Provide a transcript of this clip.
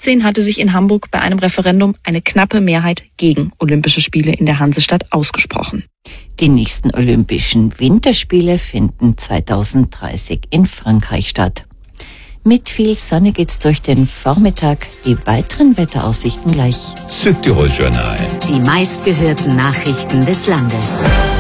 2015 hatte sich in Hamburg bei einem Referendum eine knappe Mehrheit gegen Olympische Spiele in der Hansestadt ausgesprochen. Die nächsten Olympischen Winterspiele finden 2030 in Frankreich statt. Mit viel Sonne geht's durch den Vormittag. Die weiteren Wetteraussichten gleich. Südtirol Journal. Die meistgehörten Nachrichten des Landes.